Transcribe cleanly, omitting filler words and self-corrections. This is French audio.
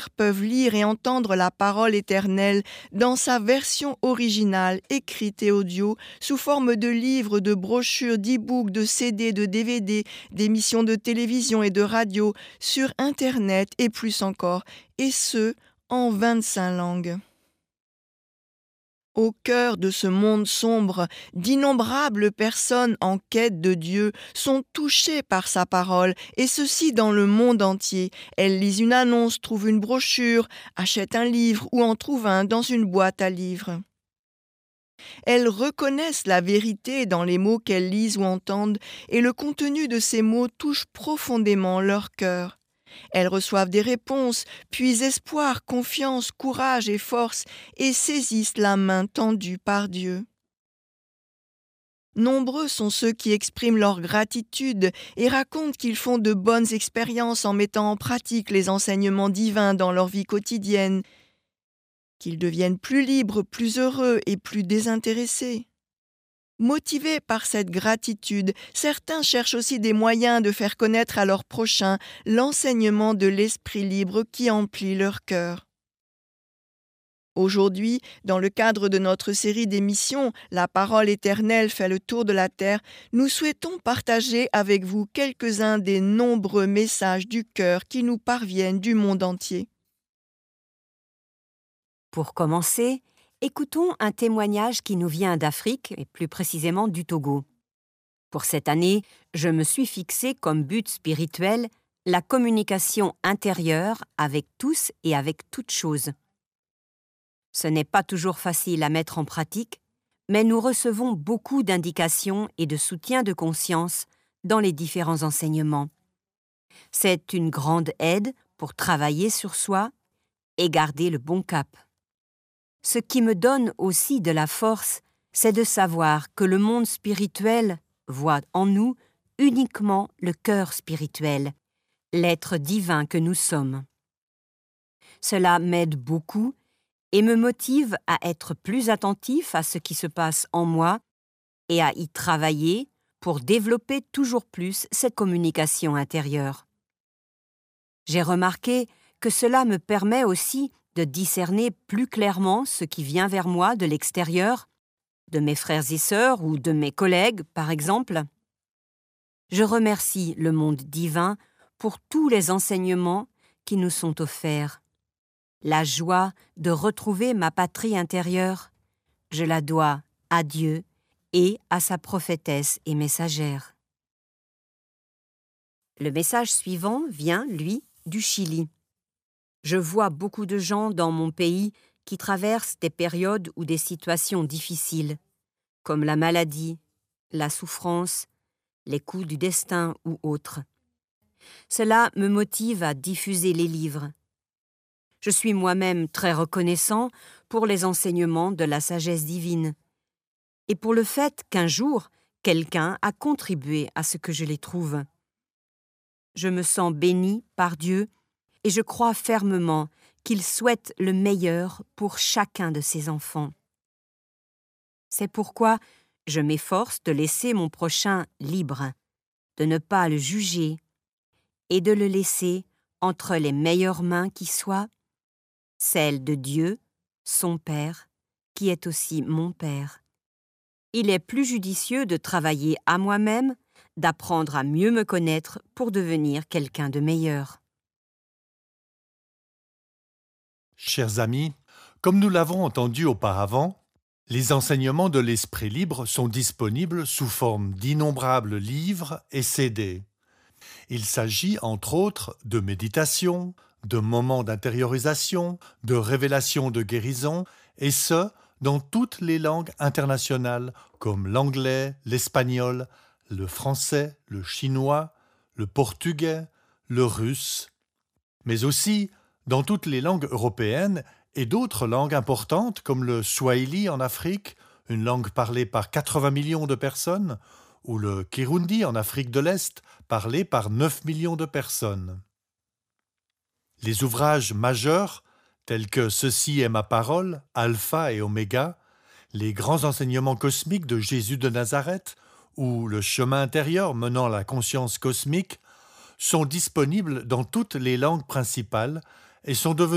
frères peuvent lire et entendre la parole éternelle dans sa version originale, écrite et audio, sous forme de livres, de brochures, d'e-books, de CD, de DVD, d'émissions de télévision et de radio, sur Internet et plus encore, et ce, en 25 langues. Au cœur de ce monde sombre, d'innombrables personnes en quête de Dieu sont touchées par sa parole, et ceci dans le monde entier. Elles lisent une annonce, trouvent une brochure, achètent un livre ou en trouvent un dans une boîte à livres. Elles reconnaissent la vérité dans les mots qu'elles lisent ou entendent, et le contenu de ces mots touche profondément leur cœur. Elles reçoivent des réponses, puis espoir, confiance, courage et force, et saisissent la main tendue par Dieu. Nombreux sont ceux qui expriment leur gratitude et racontent qu'ils font de bonnes expériences en mettant en pratique les enseignements divins dans leur vie quotidienne, qu'ils deviennent plus libres, plus heureux et plus désintéressés. Motivés par cette gratitude, certains cherchent aussi des moyens de faire connaître à leurs prochains l'enseignement de l'esprit libre qui emplit leur cœur. Aujourd'hui, dans le cadre de notre série d'émissions « La parole éternelle fait le tour de la terre », nous souhaitons partager avec vous quelques-uns des nombreux messages du cœur qui nous parviennent du monde entier. Pour commencer, écoutons un témoignage qui nous vient d'Afrique, et plus précisément du Togo. Pour cette année, je me suis fixé comme but spirituel la communication intérieure avec tous et avec toutes choses. Ce n'est pas toujours facile à mettre en pratique, mais nous recevons beaucoup d'indications et de soutien de conscience dans les différents enseignements. C'est une grande aide pour travailler sur soi et garder le bon cap. Ce qui me donne aussi de la force, c'est de savoir que le monde spirituel voit en nous uniquement le cœur spirituel, l'être divin que nous sommes. Cela m'aide beaucoup et me motive à être plus attentif à ce qui se passe en moi et à y travailler pour développer toujours plus cette communication intérieure. J'ai remarqué que cela me permet aussi de discerner plus clairement ce qui vient vers moi de l'extérieur, de mes frères et sœurs ou de mes collègues, par exemple. Je remercie le monde divin pour tous les enseignements qui nous sont offerts. La joie de retrouver ma patrie intérieure, je la dois à Dieu et à sa prophétesse et messagère. Le message suivant vient, lui, du Chili. Je vois beaucoup de gens dans mon pays qui traversent des périodes ou des situations difficiles, comme la maladie, la souffrance, les coups du destin ou autres. Cela me motive à diffuser les livres. Je suis moi-même très reconnaissant pour les enseignements de la sagesse divine et pour le fait qu'un jour, quelqu'un a contribué à ce que je les trouve. Je me sens béni par Dieu et je crois fermement qu'il souhaite le meilleur pour chacun de ses enfants. C'est pourquoi je m'efforce de laisser mon prochain libre, de ne pas le juger et de le laisser entre les meilleures mains qui soient, celles de Dieu, son Père, qui est aussi mon Père. Il est plus judicieux de travailler à moi-même, d'apprendre à mieux me connaître pour devenir quelqu'un de meilleur. Chers amis, comme nous l'avons entendu auparavant, les enseignements de l'Esprit libre sont disponibles sous forme d'innombrables livres et CD. Il s'agit entre autres de méditation, de moments d'intériorisation, de révélations de guérison, et ce, dans toutes les langues internationales, comme l'anglais, l'espagnol, le français, le chinois, le portugais, le russe, mais aussi dans toutes les langues européennes et d'autres langues importantes comme le swahili en Afrique, une langue parlée par 80 millions de personnes, ou le kirundi en Afrique de l'Est, parlé par 9 millions de personnes. Les ouvrages majeurs, tels que « Ceci est ma parole »,« Alpha et Oméga », les grands enseignements cosmiques de Jésus de Nazareth ou le chemin intérieur menant à la conscience cosmique, sont disponibles dans toutes les langues principales et sont devenus